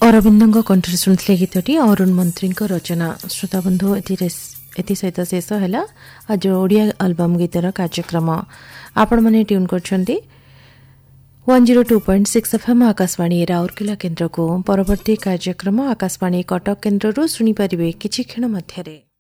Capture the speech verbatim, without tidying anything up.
अरविंद कंठरे शुणुले गीतटी अरुण मंत्री रचना। श्रोताबंधु एसत शेष है आज ओडिया आल्बम गीतर कार्यक्रम। आपण मैंने ट्यून कर one zero two point six F M Akashvani Rourkela केन्द्र को। परवर्ती कार्यक्रम आकाशवाणी कटक केन्द्र शुणी पारे किछि क्षण मध्यरे।